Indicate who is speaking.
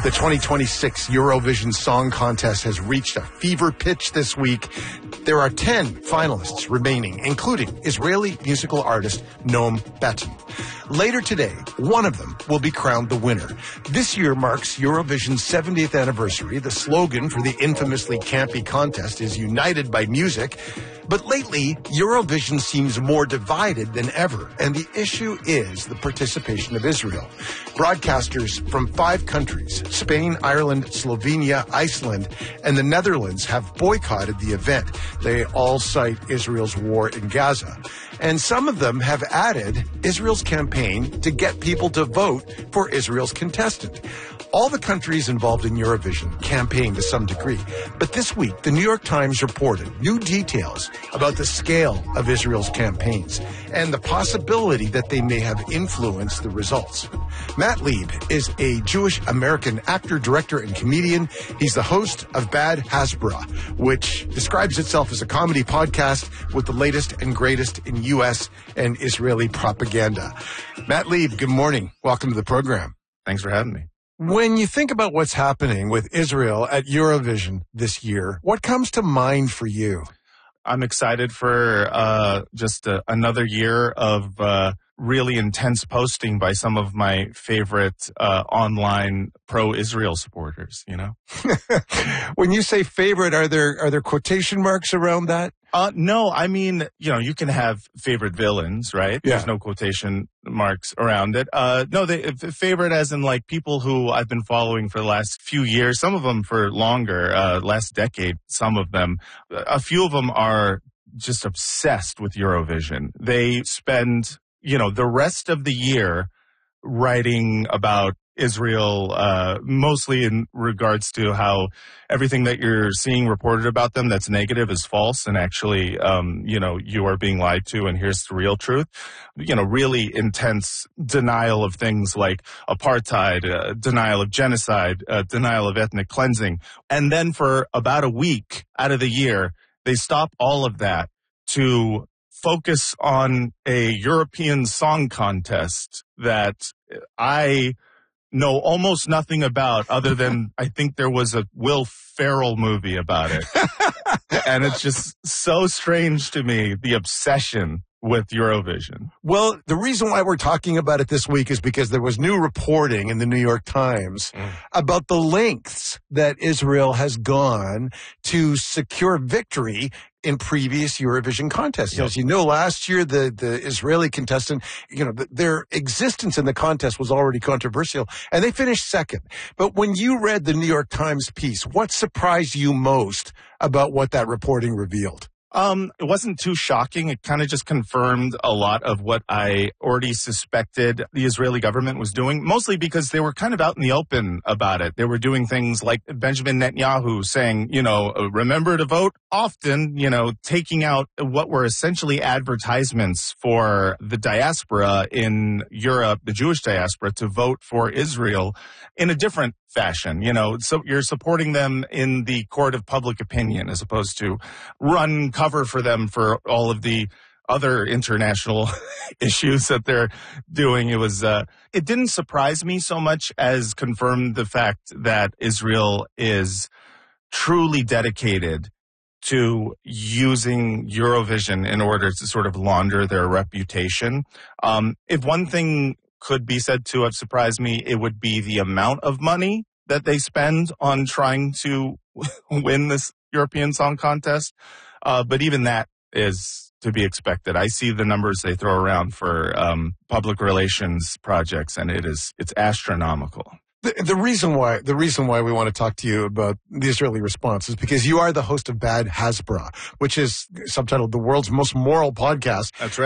Speaker 1: The 2026 Eurovision Song Contest has reached a fever pitch this week. There are 10 finalists remaining, including Israeli musical artist Noam Beton. Later today, one of them will be crowned the winner. This year marks Eurovision's 70th anniversary. The slogan for the infamously campy contest is United by Music. But lately, Eurovision seems more divided than ever, and the issue is the participation of Israel. Broadcasters from 5 countries, Spain, Ireland, Slovenia, Iceland, and the Netherlands have boycotted the event. They all cite Israel's war in Gaza. And some of them have added Israel's campaign to get people to vote for Israel's contestant. All the countries involved in Eurovision campaign to some degree. But this week, the New York Times reported new details about the scale of Israel's campaigns and the possibility that they may have influenced the results. Matt Lieb is a Jewish-American actor, director, and comedian. He's the host of Bad Hasbara, which describes itself as a comedy podcast with the latest and greatest in U.S. and Israeli propaganda. Matt Lieb, good morning. Welcome to the program.
Speaker 2: Thanks for having me.
Speaker 1: When you think about what's happening with Israel at Eurovision this year, what comes to mind for you?
Speaker 2: I'm excited for just another year of really intense posting by some of my favorite online pro-Israel supporters, you know?
Speaker 1: When you say favorite, are there quotation marks around that?
Speaker 2: No, I mean, you know, you can have favorite villains, right?
Speaker 1: Yeah.
Speaker 2: There's no quotation marks around it. No, favorite as in like people who I've been following for the last few years, some of them for longer, last decade, some of them. A few of them are just obsessed with Eurovision. They spend, you know, the rest of the year writing about Israel, mostly in regards to how everything that you're seeing reported about them that's negative is false, and actually, you know, you are being lied to, and here's the real truth. You know, really intense denial of things like apartheid, denial of genocide, denial of ethnic cleansing. And then for about a week out of the year, they stop all of that to focus on a European song contest that I know almost nothing about, other than I think there was a Will Ferrell movie about it. And it's just so strange to me, the obsession with Eurovision.
Speaker 1: Well, the reason why we're talking about it this week is because there was new reporting in the New York Times about the lengths that Israel has gone to secure victory in previous Eurovision contests.
Speaker 2: Yep.
Speaker 1: As you know, last year, the Israeli contestant, you know, their existence in the contest was already controversial, and they finished second. But when you read the New York Times piece, what surprised you most about what that reporting revealed?
Speaker 2: It wasn't too shocking. It kind of just confirmed a lot of what I already suspected the Israeli government was doing, mostly because they were kind of out in the open about it. They were doing things like Benjamin Netanyahu saying, you know, remember to vote often, you know, taking out what were essentially advertisements for the diaspora in Europe, the Jewish diaspora, to vote for Israel in a different fashion. You know, so you're supporting them in the court of public opinion as opposed to run cover for them for all of the other international issues that they're doing. It was, it didn't surprise me so much as confirmed the fact that Israel is truly dedicated to using Eurovision in order to sort of launder their reputation. If one thing could be said to have surprised me, it would be the amount of money that they spend on trying to win this European Song Contest. But even that is to be expected. I see the numbers they throw around for public relations projects, and it's astronomical.
Speaker 1: The reason why we want to talk to you about the Israeli response is because you are the host of Bad Hasbara, which is subtitled The World's Most Moral Podcast.
Speaker 2: That's right.